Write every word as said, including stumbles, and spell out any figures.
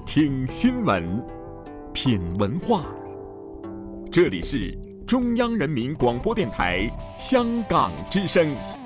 听新闻，品文化。这里是中央人民广播电台香港之声。